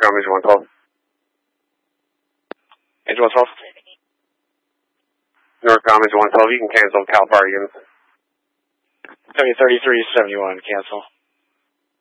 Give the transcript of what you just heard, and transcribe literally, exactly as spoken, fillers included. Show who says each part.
Speaker 1: Northcom, Angel one twelve.
Speaker 2: Angel one twelve.
Speaker 1: Northcom, Angel one twelve, you can cancel Cal Bar again.
Speaker 2: W thirty-three seventy-one, cancel.